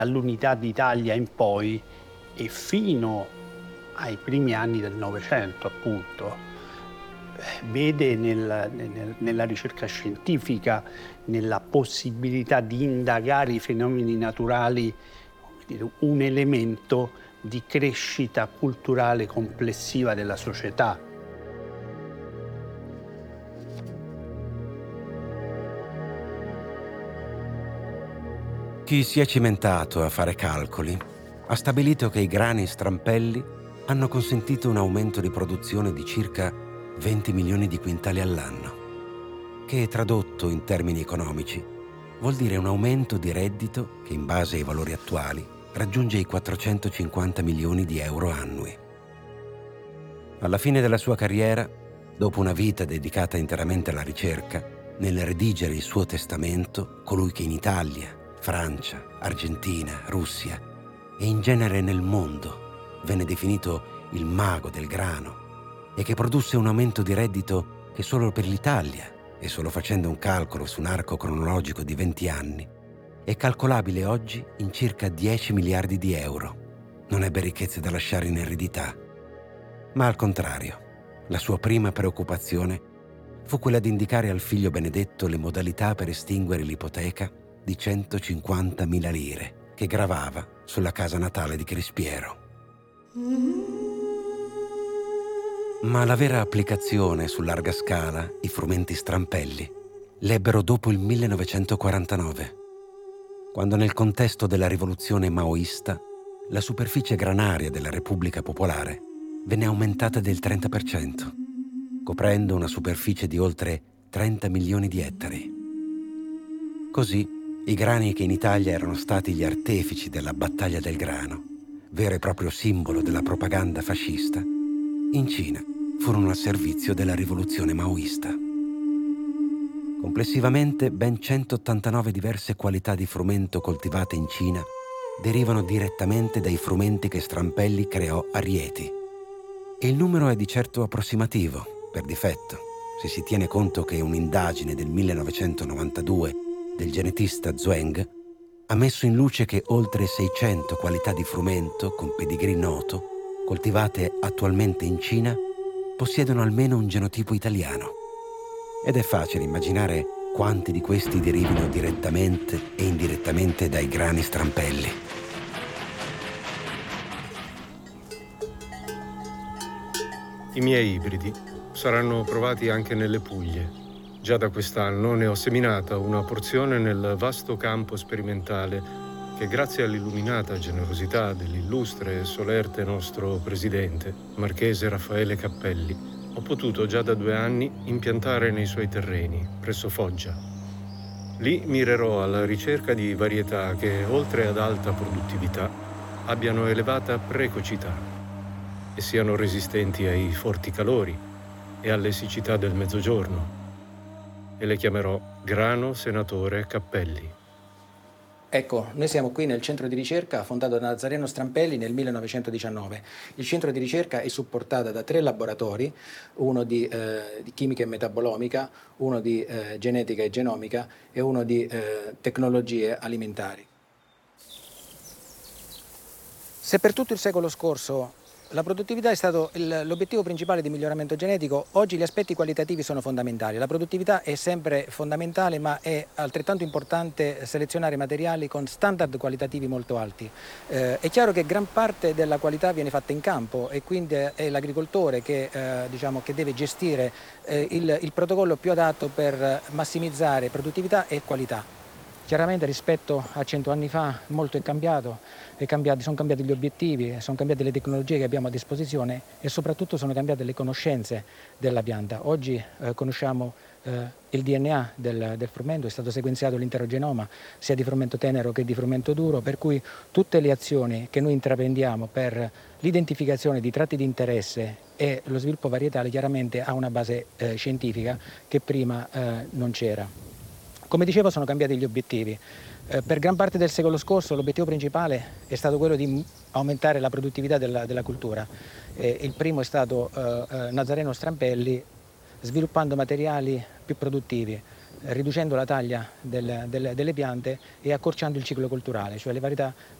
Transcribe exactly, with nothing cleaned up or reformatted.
Dall'Unità d'Italia in poi e fino ai primi anni del Novecento, appunto, eh, vede nel- nel- nella ricerca scientifica, nella possibilità di indagare i fenomeni naturali, come dire, un elemento di crescita culturale complessiva della società. Chi si è cimentato a fare calcoli ha stabilito che i grani strampelli hanno consentito un aumento di produzione di circa venti milioni di quintali all'anno, che tradotto in termini economici vuol dire un aumento di reddito che in base ai valori attuali raggiunge i quattrocentocinquanta milioni di euro annui. Alla fine della sua carriera, dopo una vita dedicata interamente alla ricerca, nel redigere il suo testamento, colui che in Italia, Francia, Argentina, Russia e in genere nel mondo venne definito il mago del grano e che produsse un aumento di reddito che solo per l'Italia, e solo facendo un calcolo su un arco cronologico di venti anni, è calcolabile oggi in circa dieci miliardi di euro. Non ebbe ricchezze da lasciare in eredità, ma al contrario, la sua prima preoccupazione fu quella di indicare al figlio Benedetto le modalità per estinguere l'ipoteca di centocinquantamila lire che gravava sulla casa natale di Crispiero. Ma la vera applicazione su larga scala, i frumenti strampelli, l'ebbero dopo il millenovecentoquarantanove, quando nel contesto della rivoluzione maoista la superficie granaria della Repubblica Popolare venne aumentata del trenta per cento, coprendo una superficie di oltre trenta milioni di ettari. Così, i grani che in Italia erano stati gli artefici della battaglia del grano, vero e proprio simbolo della propaganda fascista, in Cina furono al servizio della rivoluzione maoista. Complessivamente, ben centottantanove diverse qualità di frumento coltivate in Cina derivano direttamente dai frumenti che Strampelli creò a Rieti. E il numero è di certo approssimativo, per difetto, se si tiene conto che un'indagine del millenovecentonovantadue del genetista Zhuang ha messo in luce che oltre seicento qualità di frumento con pedigree noto, coltivate attualmente in Cina, possiedono almeno un genotipo italiano. Ed è facile immaginare quanti di questi derivino direttamente e indirettamente dai grani strampelli. I miei ibridi saranno provati anche nelle Puglie. Già da quest'anno ne ho seminata una porzione nel vasto campo sperimentale che, grazie all'illuminata generosità dell'illustre e solerte nostro presidente, Marchese Raffaele Cappelli, ho potuto già da due anni impiantare nei suoi terreni, presso Foggia. Lì mirerò alla ricerca di varietà che, oltre ad alta produttività, abbiano elevata precocità e siano resistenti ai forti calori e alle siccità del mezzogiorno. E le chiamerò Grano Senatore Cappelli. Ecco, noi siamo qui nel centro di ricerca fondato da Nazareno Strampelli nel millenovecentodiciannove. Il centro di ricerca è supportato da tre laboratori, uno di, eh, di chimica e metabolomica, uno di eh, genetica e genomica e uno di eh, tecnologie alimentari. Se per tutto il secolo scorso la produttività è stato il, l'obiettivo principale di miglioramento genetico, oggi gli aspetti qualitativi sono fondamentali. La produttività è sempre fondamentale, ma è altrettanto importante selezionare materiali con standard qualitativi molto alti. Eh, è chiaro che gran parte della qualità viene fatta in campo e quindi è l'agricoltore che, eh, diciamo, che deve gestire eh, il, il protocollo più adatto per massimizzare produttività e qualità. Chiaramente rispetto a cento anni fa molto è cambiato, è cambiato, sono cambiati gli obiettivi, sono cambiate le tecnologie che abbiamo a disposizione e soprattutto sono cambiate le conoscenze della pianta. Oggi eh, conosciamo eh, il D N A del, del frumento, è stato sequenziato l'intero genoma sia di frumento tenero che di frumento duro, per cui tutte le azioni che noi intraprendiamo per l'identificazione di tratti di interesse e lo sviluppo varietale chiaramente ha una base eh, scientifica che prima eh, non c'era. Come dicevo, sono cambiati gli obiettivi. Eh, per gran parte del secolo scorso l'obiettivo principale è stato quello di aumentare la produttività della, della cultura. Eh, il primo è stato eh, eh, Nazareno Strampelli, sviluppando materiali più produttivi. riducendo la taglia del, del, delle piante e accorciando il ciclo colturale, cioè le varietà